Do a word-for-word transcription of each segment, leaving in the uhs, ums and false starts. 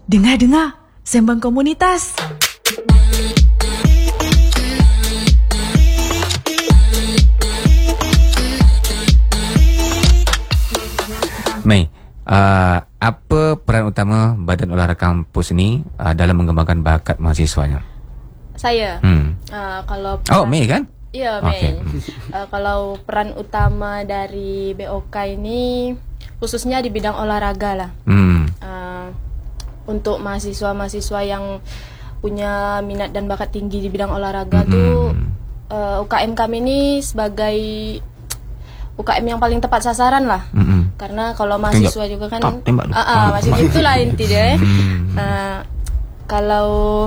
Dengar-dengar, Sembang Komunitas. Mei, uh, apa peran utama Badan Olahraga Kampus ini uh, dalam mengembangkan bakat mahasiswanya? Saya, Hmm. uh, kalau Oh, peran- Mei kan? Iya, Mei. Okey. Uh, kalau peran utama dari B O K ini khususnya di bidang olahraga lah. Hmm. Uh, untuk mahasiswa-mahasiswa yang punya minat dan bakat tinggi di bidang olahraga Mm-mm. tuh uh, U K M kami ini sebagai U K M yang paling tepat sasaran lah. Mm-mm. Karena kalau mahasiswa juga kan Tak, tembak tu. ah, ah, macam itulah inti dia eh. Hmm. Uh, kalau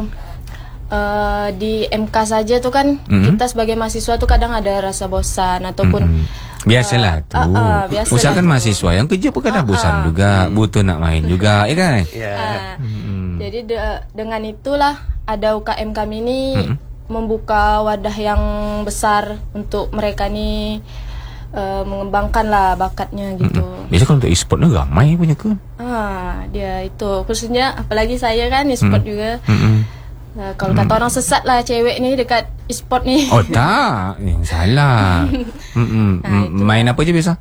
uh, di M K saja tuh kan Mm-mm. kita sebagai mahasiswa tuh kadang ada rasa bosan ataupun Mm-mm. Biasalah tu. ah, ah, biasalah Usahakan tu. mahasiswa yang kerja pun kadang Ah, bosan ah. juga, butuh nak main juga, ya kan? Ah, Mm-mm. Jadi de- dengan itulah ada U K M kami ini Mm-mm. membuka wadah yang besar untuk mereka ni uh, mengembangkan lah bakatnya gitu. Mm-mm. Biasa kalau untuk e-sport ni ramai punya kan? Ah, dia itu khususnya apalagi saya kan e-sport Mm. juga. Mm-mm. Uh, kalau kata orang sesat lah cewek ni dekat e-sport ni. Oh tak, yang salah. Mm-mm. Ah, M- Main apa je biasa?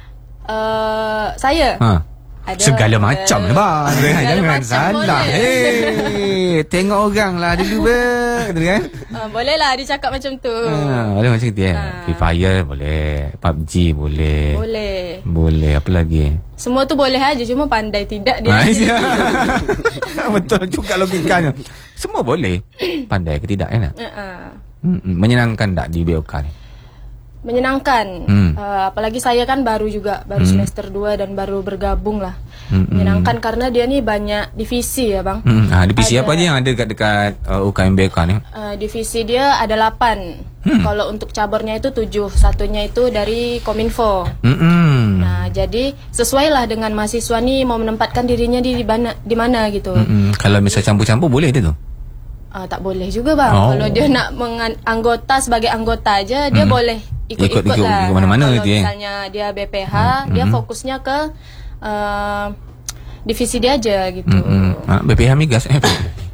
Uh, saya Ha. ada Segala ada- macam lah bang. Segala Jangan macam salah. boleh. Hey, tengok orang lah dulu ber, gitu kan? Uh, boleh lah dia cakap macam tu. Ha, boleh macam tu ya. Ha. Free Fire boleh, P U B G boleh. Boleh. Boleh apa lagi? Semua tu boleh aja cuma pandai tidak dia. Ha, ya. Betul juga logikanya. Semua boleh. Pandai ke tidak kan? Uh-uh. Hmm, menyenangkan tak di B O K ni? Menyenangkan. Hmm. Uh, apalagi saya kan baru juga, baru Hmm. semester dua dan baru bergabung lah. Hmm, Menyenangkan karena dia ni banyak divisi ya bang. Hmm, ha, divisi Ada- apa je yang ada dekat-dekat uh, U K M B O K ni? Uh, divisi dia ada lapan. Hmm. Kalau untuk cabornya itu tujuh. Satunya itu dari Kominfo. Hmm. Nah, jadi sesuailah dengan mahasiswa ni mau menempatkan dirinya di mana di mana gitu. Hmm, kalau misalnya campur-campur boleh dia tu? Ah, tak boleh juga bang. Oh. Kalau dia nak mengan- anggota sebagai anggota aja dia Hmm. boleh ikut-ikut Ikut- ikut- lah. ikut mana-mana Kalau gitu ya. misalnya dia B P H, dia fokusnya ke uh, divisi dia aja gitu. Hmm. Ha, B P H Migas. Eh,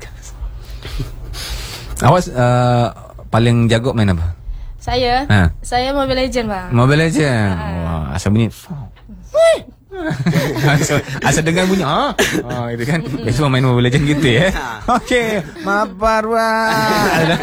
Awak uh, paling jago main apa? Saya, Ha. saya Mobile Legend bang. Mobile Legend. Wah, asal bunyi. asal, asal dengar bunyi. Ah, oh, itu kan. Biasa main Mobile Legend gitu ya. Okey, mabar wah.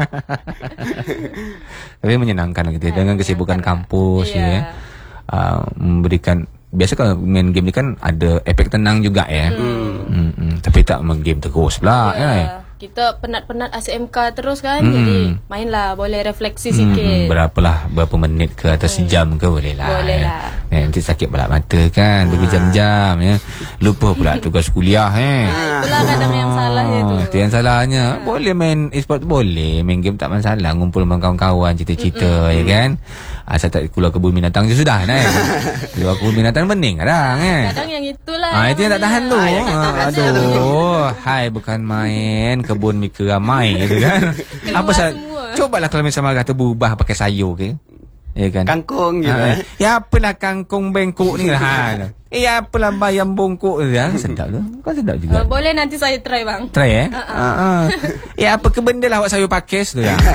Tapi menyenangkan gitu ya, dengan kesibukan kampus Iya. ya. Uh, memberikan biasa kalau main game ni kan ada efek tenang juga ya. Hmm. Hmm, tapi tak main game terus pula Ya, ya. kita penat-penat A S M K terus kan, Hmm. jadi mainlah boleh refleksi Hmm, sikit. berapalah berapa minit ke atau sejam ke boleh lah. Boleh ya. lah. Eh, nanti sakit pula mata kan berjam-jam ya. Lupa pula tugas kuliah eh. Itulah kadang yang salahnya tu. Oh, itu yang salahnya. Boleh main e-sport boleh, main game tak masalah, ngumpul dengan kawan-kawan cerita-cerita ya kan. Asal tak keluar kebun binatang je sudah kan. Keluar kebun binatang bening kadang eh. Kadang yang itulah. Ah, itu yang tak tahan tu. Ah, yang tak Ah, tahan. aduh, hai bukan main kebun mika ramai gitu kan. Apa sal? semua. Cobalah kalau misalnya marah tu berubah pakai sayur ke. Ya kan? Kangkung gitu. Ah, ya apalah kangkung bengkok ni lah. Ha. Eh apalah bayam bongkok ya. Sedap tu. Kan sedap juga. Uh, boleh nanti saya try bang. Try eh. Ha ah. Ya apa ke benda lah awak sayur pakis tu ya.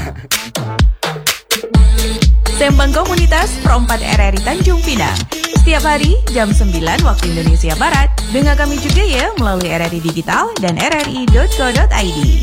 Sembang Komunitas Perempat R R I Tanjung Pinang. Setiap hari jam sembilan waktu Indonesia Barat. Dengar kami juga ya melalui R R I Digital dan r r i dot co dot i d.